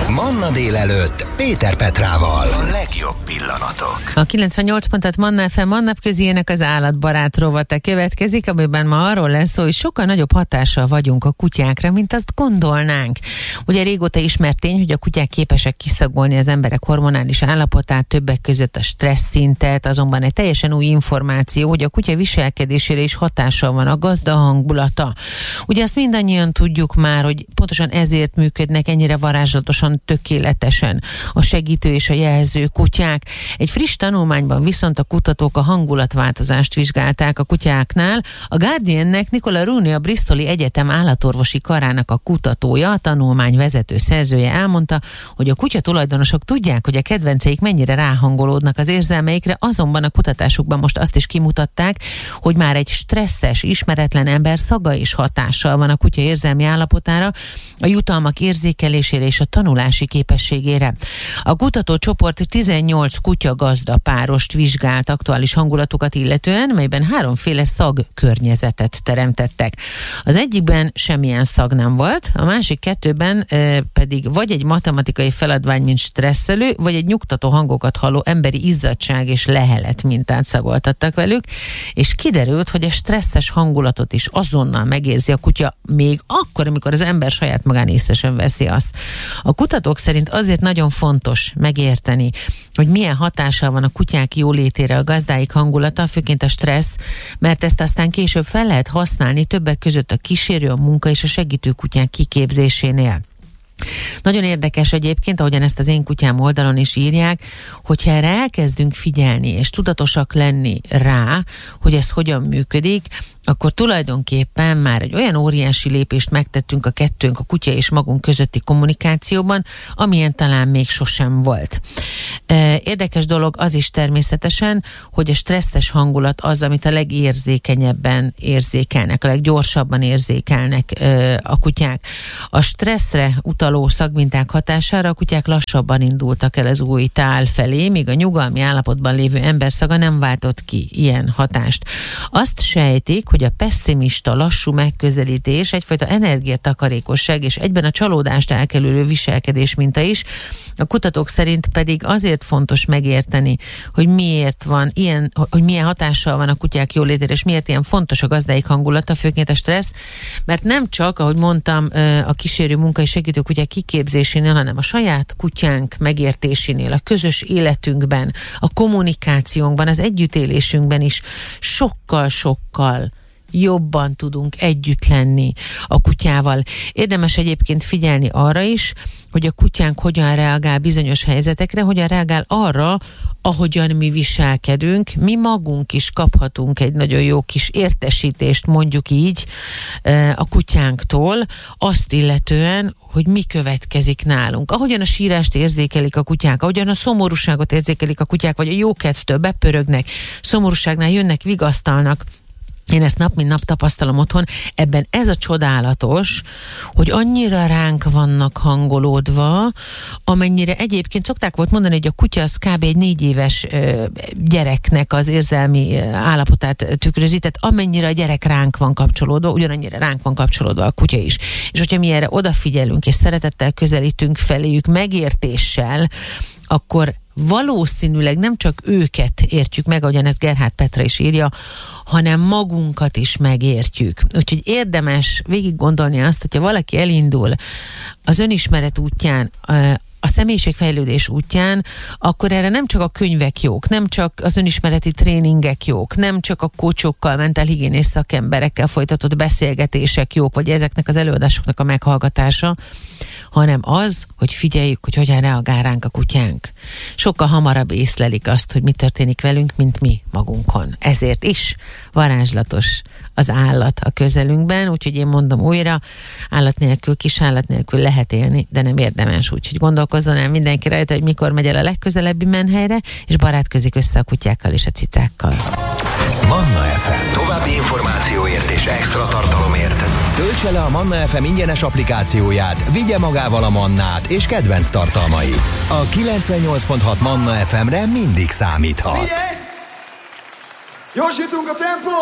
Manna délelőtt Péter Petrával. A legjobb pillanatok. A 98 pontot Manna FM Napközének az állatbarát rovata következik, amiben ma arról lesz szó, hogy sokkal nagyobb hatással vagyunk a kutyákra, mint azt gondolnánk. Ugye régóta ismert tény, hogy a kutyák képesek kiszagolni az emberek hormonális állapotát, többek között a stressz szintet, azonban egy teljesen új információ, hogy a kutya viselkedésére is hatással van a gazda hangulata. Ugye azt mindannyian tudjuk már, hogy pontosan ezért működnek ennyire varázslatosan, tökéletesen a segítő és a jelző kutyák. Egy friss tanulmányban viszont a kutatók a hangulatváltozást vizsgálták a kutyáknál. A Guardiannek Nicola Rooney, a Bristoli Egyetem állatorvosi karának a kutatója, a tanulmány vezető szerzője elmondta, hogy a kutya tulajdonosok tudják, hogy a kedvenceik mennyire ráhangolódnak az érzelmeikre, azonban a kutatásukban most azt is kimutatták, hogy már egy stresszes, ismeretlen ember szaga is hatással van a kutya érzelmi állapotára, a jutalmak érzékelésére és a tanulási képességére. A kutatócsoport 18 kutyagazda párost vizsgált aktuális hangulatukat illetően, melyben háromféle szagkörnyezetet teremtettek. Az egyikben semmilyen szag nem volt, a másik kettőben pedig vagy egy matematikai feladvány, mint stresszelő, vagy egy nyugtató hangokat halló emberi izzadság és lehelet mintát szagoltattak velük, és kiderült, hogy a stresszes hangulatot is azonnal megérzi a kutya, még akkor, amikor az ember saját magán észre sem veszi azt. A kutatók szerint azért nagyon fontos megérteni, hogy milyen hatással van a kutyák jólétére a gazdáik hangulata, főként a stressz, mert ezt aztán később fel lehet használni többek között a kísérő, a munka és a segítő kutyák kiképzésénél. Nagyon érdekes egyébként, ahogyan ezt az Én kutyám oldalon is írják, hogyha erre elkezdünk figyelni és tudatosak lenni rá, hogy ez hogyan működik, akkor tulajdonképpen már egy olyan óriási lépést megtettünk a kettőnk, a kutya és magunk közötti kommunikációban, amilyen talán még sosem volt. Érdekes dolog az is természetesen, hogy a stresszes hangulat az, amit a legérzékenyebben érzékelnek, a leggyorsabban érzékelnek a kutyák. A stresszre utaló szagminták hatására a kutyák lassabban indultak el az új tál felé, míg a nyugalmi állapotban lévő ember szaga nem váltott ki ilyen hatást. Azt sejtik, hogy a pesszimista, lassú megközelítés egyfajta energiatakarékosság és egyben a csalódást elkerülő viselkedés minta is. A kutatók szerint pedig azért fontos megérteni, hogy miért van ilyen, hogy milyen hatással van a kutyák jólétére, és miért ilyen fontos a gazdáik hangulata, főként a stressz, mert nem csak, ahogy mondtam, a kísérő munka és segítő kutyák kiképzésénél, hanem a saját kutyánk megértésénél, a közös életünkben, a kommunikációnkban, az együttélésünkben is sokkal jobban tudunk együtt lenni a kutyával. Érdemes egyébként figyelni arra is, hogy a kutyánk hogyan reagál bizonyos helyzetekre, hogyan reagál arra, ahogyan mi viselkedünk. Mi magunk is kaphatunk egy nagyon jó kis értesítést, mondjuk így, a kutyánktól, azt illetően, hogy mi következik nálunk. Ahogyan a sírást érzékelik a kutyák, ahogyan a szomorúságot érzékelik a kutyák, vagy a jókedvtől bepörögnek, szomorúságnál jönnek, vigasztalnak. Én ezt nap mint nap tapasztalom otthon, ebben ez a csodálatos, hogy annyira ránk vannak hangolódva, amennyire egyébként szokták volt mondani, hogy a kutya az kb. Egy 4 éves gyereknek az érzelmi állapotát tükrözi, tehát amennyire a gyerek ránk van kapcsolódva, ugyanannyira ránk van kapcsolódva a kutya is. És hogyha mi erre odafigyelünk, és szeretettel közelítünk feléjük, megértéssel, akkor valószínűleg nem csak őket értjük meg, ahogyan ezt Gerhard Petra is írja, hanem magunkat is megértjük. Úgyhogy érdemes végig gondolni azt, hogyha valaki elindul az önismeret útján, a személyiségfejlődés útján, akkor erre nem csak a könyvek jók, nem csak az önismereti tréningek jók, nem csak a coachokkal, mentálhigiénés szakemberekkel folytatott beszélgetések jók, vagy ezeknek az előadásoknak a meghallgatása, hanem az, hogy figyeljük, hogy hogyan reagál ránk a kutyánk. Sokkal hamarabb észlelik azt, hogy mi történik velünk, mint mi magunkon. Ezért is varázslatos az állat a közelünkben, úgyhogy én mondom újra, állat nélkül, kis állat nélkül lehet élni, de nem érdemes. Úgyhogy gondolkozzon el mindenki rajta, hogy mikor megy el a legközelebbi menhelyre, és barátkozik össze a kutyákkal és a cicákkal. Manna FM. További információért és extra tartalomért töltse le a Manna FM ingyenes applikációját, vigye magával a Mannát és kedvenc tartalmait. A 98.6 Manna FM-re mindig számíthat. Gyorsítunk a tempó!